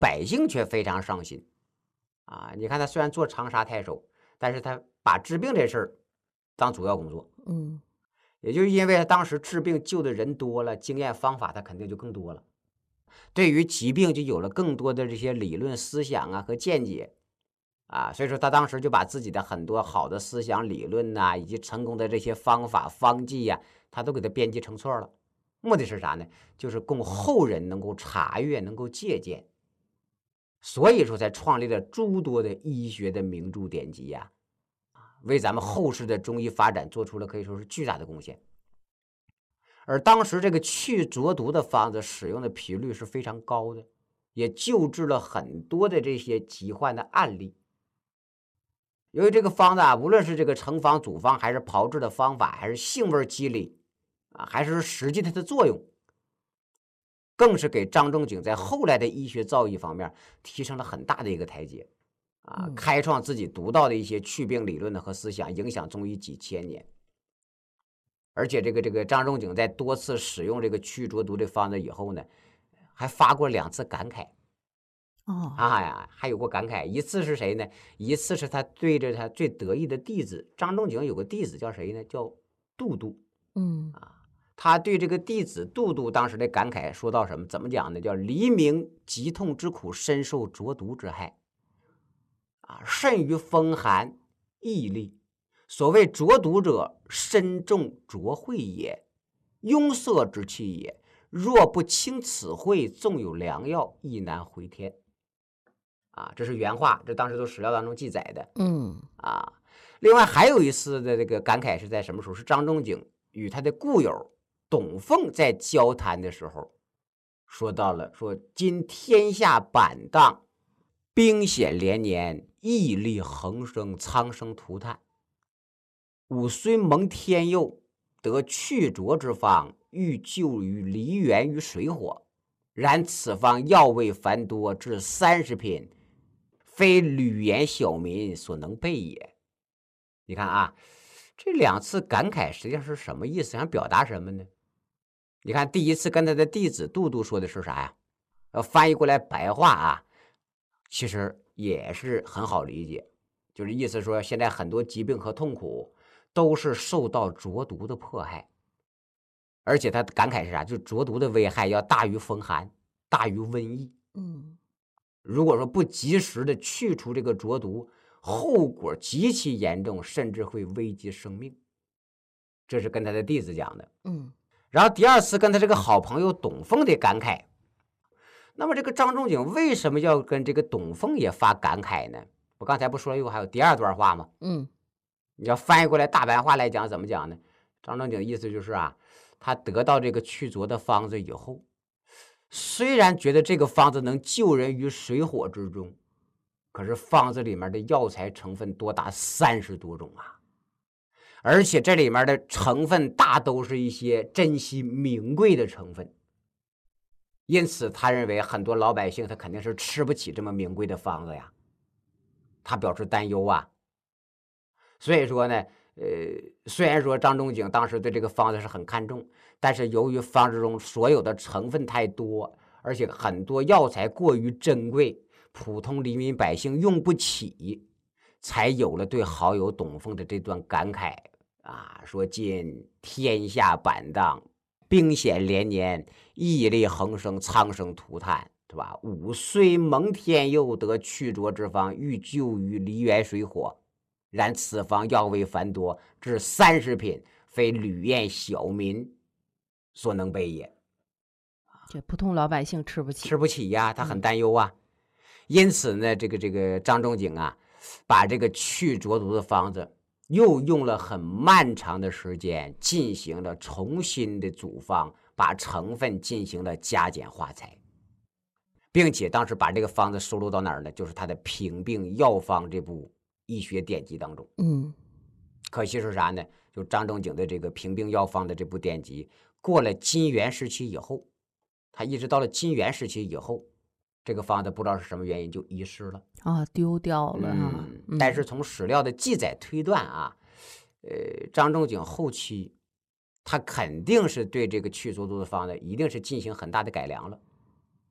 百姓却非常上心啊。你看他虽然做长沙太守，但是他把治病这事儿当主要工作。也就是因为他当时治病救的人多了，经验方法他肯定就更多了，对于疾病就有了更多的这些理论思想啊和见解啊。所以说他当时就把自己的很多好的思想理论呐，以及成功的这些方法方剂呀，他都给他编辑成册了。目的是啥呢？就是供后人能够查阅，能够借鉴。所以说才创立了诸多的医学的名著典籍呀，为咱们后世的中医发展做出了可以说是巨大的贡献。而当时这个去浊毒的方子使用的频率是非常高的，也救治了很多的这些疾患的案例。由于这个方子啊，无论是这个成方、组方，还是炮制的方法，还是性味机理啊，还是实际它的作用，更是给张仲景在后来的医学造诣方面提升了很大的一个台阶啊，开创自己独到的一些祛病理论和思想，影响中医几千年。而且这个张仲景在多次使用这个去浊毒的方子以后呢，还发过2次感慨。还有过感慨。一次是谁呢？一次是他对着他最得意的弟子张仲景有个弟子叫谁呢？叫杜度。他对这个弟子杜度当时的感慨说到什么？怎么讲呢？叫黎明疾痛之苦，深受浊毒之害甚于风寒疫力。所谓浊毒者，身重浊秽也，壅塞之气也。若不清此秽，纵有良药，亦难回天。这是原话，这当时都史料当中记载的。另外还有一次的这个感慨是在什么时候？是张仲景与他的故友董奉在交谈的时候，说到了说今天下板荡，兵险连年，疫力横生，苍生涂炭。吾虽蒙天佑，得去浊之方，欲救于梨园于水火，然此方药味繁多，至30品，非吕言小民所能备也。你看啊，这2次感慨实际上是什么意思？想表达什么呢？你看第一次跟他的弟子杜度说的是啥呀？翻译过来白话啊，其实也是很好理解，就是意思说现在很多疾病和痛苦都是受到浊毒的迫害，而且他感慨是啥？就是浊毒的危害要大于风寒，大于瘟疫。如果说不及时的去除这个浊毒，后果极其严重，甚至会危及生命。这是跟他的弟子讲的。然后第2次跟他这个好朋友董奉的感慨。那么这个张仲景为什么要跟这个董奉也发感慨呢？我刚才不说了，还有第2段话吗？你要翻译过来大白话来讲，怎么讲呢？张仲景的意思就是他得到这个去浊的方子以后，虽然觉得这个方子能救人于水火之中，可是方子里面的药材成分多达30多种而且这里面的成分大都是一些珍稀名贵的成分，因此他认为很多老百姓他肯定是吃不起这么名贵的方子呀，他表示担忧所以说呢，虽然说张仲景当时对这个方子是很看重，但是由于方子中所有的成分太多，而且很多药材过于珍贵，普通黎民百姓用不起，才有了对好友董奉的这段感慨说今天下板荡，兵险连年，疫力横生，苍生涂炭，对吧？吾虽蒙天佑，得去浊之方，欲救于梨园水火，然此方药味繁多，至30品，非吕燕小民所能备也。 这普通老百姓吃不起， 吃不起呀，他很担忧因此呢，这个张仲景把这个去浊毒的方子又用了很漫长的时间进行了重新的组方，把成分进行了加减化裁，并且当时把这个方子收录到哪儿呢？就是他的《平病药方》这部医学典籍当中。可惜是啥呢？就张仲景的这个《平病药方》的这部典籍，过了金元时期以后，他一直到了金元时期以后，这个方子不知道是什么原因就遗失了丢掉了但是从史料的记载推断张仲景后期他肯定是对这个去浊毒的方子一定是进行很大的改良了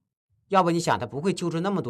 要不你想他不会救出那么多。